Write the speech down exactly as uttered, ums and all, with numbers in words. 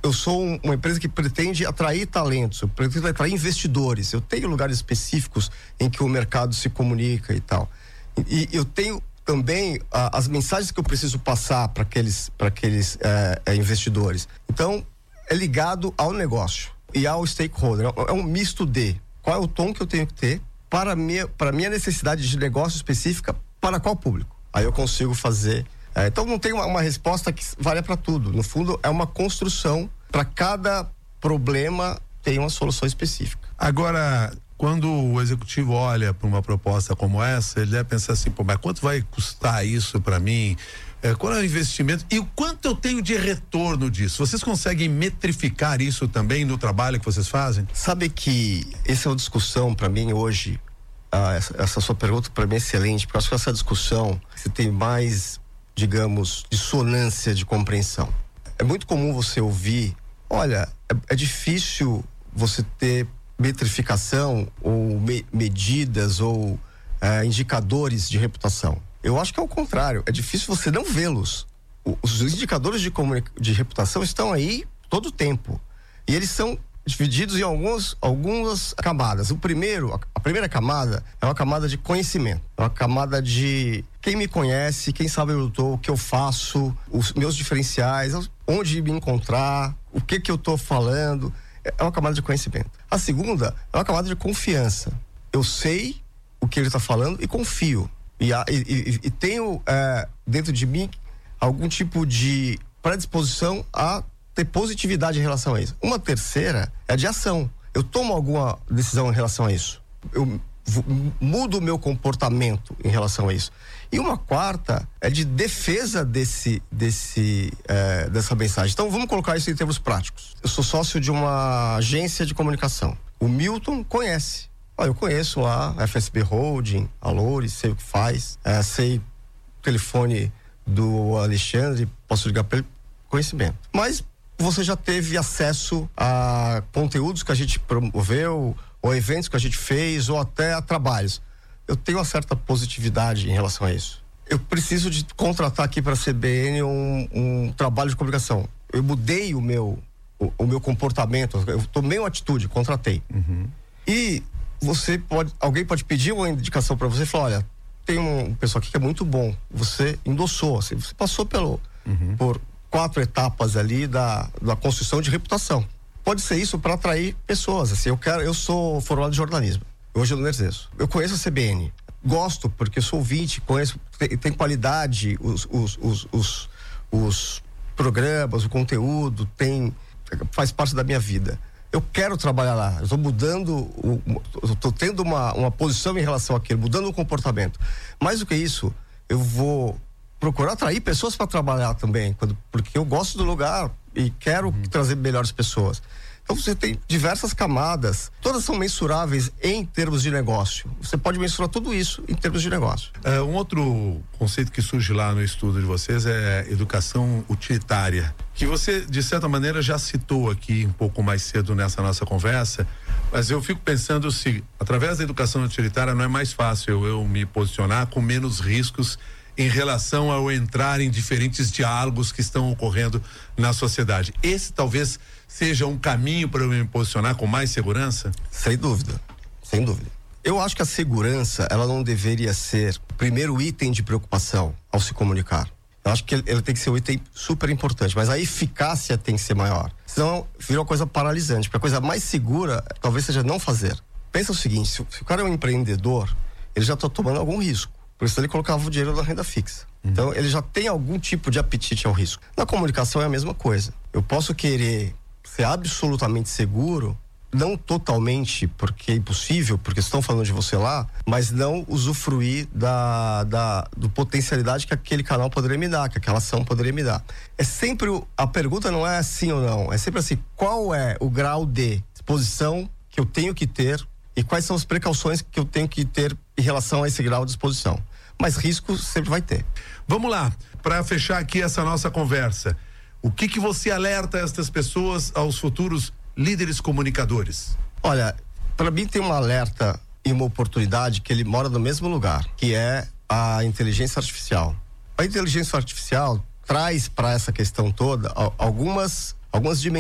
eu sou um, uma empresa que pretende atrair talentos, eu pretendo atrair investidores. Eu tenho lugares específicos em que o mercado se comunica e tal. E, e eu tenho também a, as mensagens que eu preciso passar para aqueles, para aqueles é, é, investidores. Então, é ligado ao negócio e ao stakeholder. É um misto de qual é o tom que eu tenho que ter para a minha, para minha necessidade de negócio específica, para qual público. Aí eu consigo fazer. É, então, não tem uma, uma resposta que valha para tudo. No fundo, é uma construção. Para cada problema tem uma solução específica. Agora, quando o executivo olha para uma proposta como essa, ele deve pensar assim, pô, mas quanto vai custar isso para mim? É, qual é o investimento? E o quanto eu tenho de retorno disso? Vocês conseguem metrificar isso também no trabalho que vocês fazem? Sabe que essa é uma discussão para mim hoje, ah, essa, essa sua pergunta para mim é excelente, porque eu acho que essa discussão você tem mais, digamos, dissonância de compreensão. É muito comum você ouvir, olha, é, é difícil você ter metrificação ou me, medidas ou é, indicadores de reputação. Eu acho que é o contrário, é difícil você não vê-los. O, os indicadores de, de reputação estão aí todo o tempo. E eles são divididos em algumas, algumas camadas. O primeiro, a, a primeira camada é uma camada de conhecimento. É uma camada de quem me conhece, quem sabe eu tô, o que eu faço, os meus diferenciais, onde me encontrar, o que que eu tô falando. É uma camada de conhecimento. A segunda é uma camada de confiança. Eu sei o que ele está falando e confio. E, e, e, e tenho é, dentro de mim algum tipo de predisposição a ter positividade em relação a isso. Uma terceira é de ação. Eu tomo alguma decisão em relação a isso. Eu mudo o meu comportamento em relação a isso. E uma quarta é de defesa desse, desse, é, dessa mensagem. Então vamos colocar isso em termos práticos. Eu sou sócio de uma agência de comunicação. O Milton conhece. Ah, eu conheço a F S B Holding, a Loures, sei o que faz, é, sei o telefone do Alexandre, posso ligar para ele, conhecimento. Mas você já teve acesso a conteúdos que a gente promoveu, ou eventos que a gente fez, ou até a trabalhos. Eu tenho uma certa positividade em relação a isso. Eu preciso de contratar aqui para a C B N um, um trabalho de comunicação. Eu mudei o meu, o, o meu comportamento, eu tomei uma atitude, contratei. Uhum. E você pode, alguém pode pedir uma indicação para você e falar, olha, tem um pessoal aqui que é muito bom, você endossou, assim, você passou pelo, uhum. por quatro etapas ali da, da construção de reputação. Pode ser isso para atrair pessoas, assim, eu quero, eu sou formado em jornalismo, hoje eu não exerço. Eu conheço a C B N, gosto porque eu sou ouvinte, conheço, tem, tem qualidade, os, os, os, os, os programas, o conteúdo, tem, faz parte da minha vida. Eu quero trabalhar lá, eu estou mudando, o, eu estou tendo uma, uma posição em relação àquilo, mudando o comportamento. Mais do que isso, eu vou procurar atrair pessoas para trabalhar também, quando, porque eu gosto do lugar e quero uhum. trazer melhores pessoas. Então você tem diversas camadas, todas são mensuráveis em termos de negócio. Você pode mensurar tudo isso em termos de negócio. É, um outro conceito que surge lá no estudo de vocês é educação utilitária, que você, de certa maneira, já citou aqui um pouco mais cedo nessa nossa conversa, mas eu fico pensando se, através da educação utilitária, não é mais fácil eu me posicionar com menos riscos em relação ao entrar em diferentes diálogos que estão ocorrendo na sociedade. Esse talvez seja um caminho para eu me posicionar com mais segurança? Sem dúvida, sem dúvida. Eu acho que a segurança, ela não deveria ser o primeiro item de preocupação ao se comunicar. Eu acho que ele, ele tem que ser um item super importante, mas a eficácia tem que ser maior. Senão vira uma coisa paralisante, porque a coisa mais segura talvez seja não fazer. Pensa o seguinte, se, se o cara é um empreendedor, ele já está tomando algum risco. Por isso ele colocava o dinheiro na renda fixa. Uhum. Então ele já tem algum tipo de apetite ao risco. Na comunicação é a mesma coisa. Eu posso querer ser absolutamente seguro, não totalmente, porque é impossível, porque estão falando de você lá, mas não usufruir da, da do potencialidade que aquele canal poderia me dar, que aquela ação poderia me dar. É sempre, o, a pergunta não é sim ou não, é sempre assim, qual é o grau de exposição que eu tenho que ter e quais são as precauções que eu tenho que ter em relação a esse grau de exposição. Mas risco sempre vai ter. Vamos lá, para fechar aqui essa nossa conversa, o que que você alerta estas pessoas, aos futuros líderes comunicadores? Olha, para mim tem um alerta e uma oportunidade que ele mora no mesmo lugar, que é a inteligência artificial. A inteligência artificial traz para essa questão toda algumas, algumas dimensões